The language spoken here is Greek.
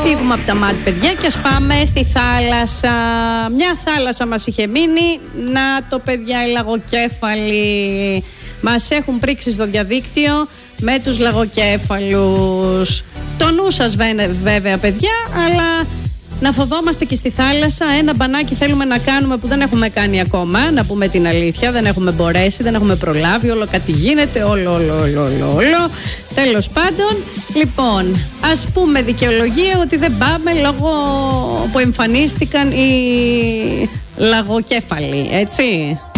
φύγουμε από τα μάτια, παιδιά, και ας πάμε στη θάλασσα. Μια θάλασσα μας είχε μείνει. Να το, παιδιά, οι λαγοκέφαλοι μας έχουν πρίξει στο διαδίκτυο με τους λαγοκέφαλους. Το νου σας βέβαια, παιδιά, αλλά να φοβόμαστε και στη θάλασσα. Ένα μπανάκι θέλουμε να κάνουμε που δεν έχουμε κάνει ακόμα, να πούμε την αλήθεια. Δεν έχουμε μπορέσει, δεν έχουμε προλάβει. Όλο κάτι γίνεται, όλο. Τέλος πάντων, λοιπόν, ας πούμε δικαιολογία ότι δεν πάμε λόγω που εμφανίστηκαν οι λαγοκέφαλοι, έτσι.